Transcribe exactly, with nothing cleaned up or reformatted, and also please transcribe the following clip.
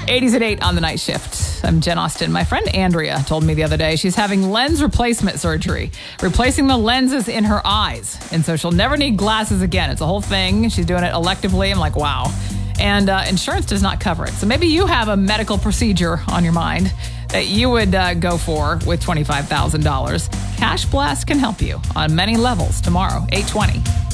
eighties at eight on the night shift. I'm Jen Austen. My friend Andrea told me the other day she's having lens replacement surgery, replacing the lenses in her eyes. And so she'll never need glasses again. It's a whole thing. She's doing it electively. I'm like, wow. And uh, insurance does not cover it. So maybe you have a medical procedure on your mind that you would uh, go for with twenty-five thousand dollars. Cash Blast can help you on many levels tomorrow, eight twenty.